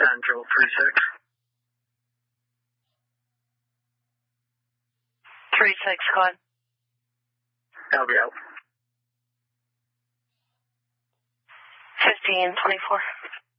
Central 3-6. 3-6, go ahead. I'll be out. 15-24.